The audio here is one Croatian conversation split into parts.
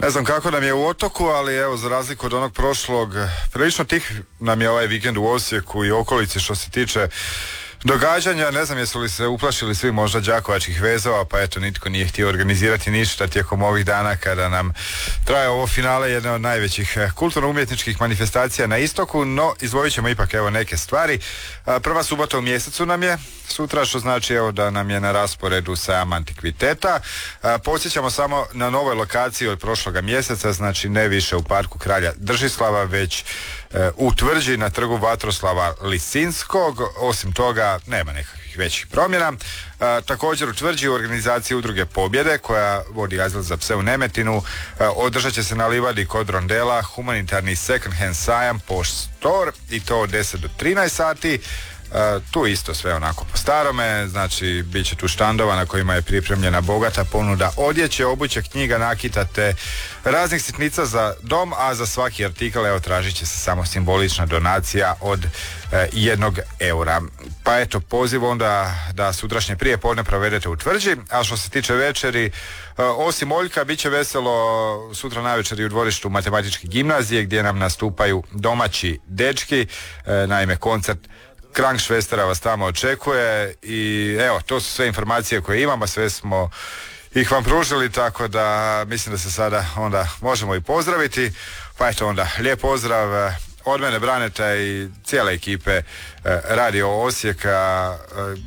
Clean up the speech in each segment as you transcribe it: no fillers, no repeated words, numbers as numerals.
Ne znam kako nam je u Otoku, ali evo, za razliku od onog prošlog, prilično tih nam je ovaj vikend u Osijeku i okolici što se tiče događanja. Ne znam jesu li se uplašili svi možda đakovačkih vezova, pa eto, nitko nije htio organizirati ništa tijekom ovih dana kada nam traje ovo finale jedne od najvećih kulturno-umjetničkih manifestacija na istoku, no izdvojit ćemo ipak evo neke stvari. Prva subota u mjesecu nam je sutra, što znači evo da nam je na rasporedu sajam antikviteta. Podsjećamo samo na novoj lokaciji od prošloga mjeseca, znači ne više u parku Kralja Držislava, već u Tvrđi na trgu Vatroslava Lisinskog. Osim toga nema nekakvih većih promjena. Također u Tvrđi u organizaciji Udruge Pobjede koja vodi azil za pse u Nemetinu održat će se na livadi kod Rondela humanitarni second hand sajam Post Store i to od 10 do 13 sati. Tu isto sve onako po starome, znači bit će tu štandova na kojima je pripremljena bogata ponuda odjeće, obuće, knjiga, nakita te raznih sitnica za dom, a za svaki artikal evo tražit će se samo simbolična donacija od 1 eura. Pa eto, poziv onda da sutrašnje prije podne provedete u Tvrđi, a što se tiče večeri, osim Oljka, bit će veselo sutra navečer i u dvorištu Matematičke gimnazije gdje nam nastupaju domaći dečki, naime koncert Krankšvestera vas tamo očekuje i evo, to su sve informacije koje imamo, sve smo ih vam pružili, tako da mislim da se sada onda možemo i pozdraviti. Pa eto onda, lijep pozdrav od mene, Braneta i cijele ekipe Radio Osijeka.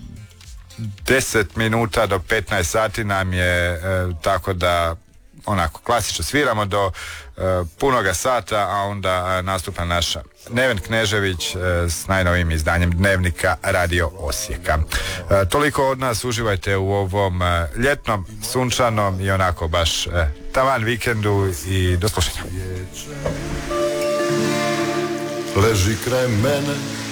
10 minuta do 15 sati nam je, tako da onako klasično sviramo do punoga sata, a onda nastupa naša Neven Knežević s najnovijim izdanjem Dnevnika Radio Osijeka. Toliko od nas, uživajte u ovom ljetnom, sunčanom i onako baš taman vikendu i do slušanja. Leži kraj mene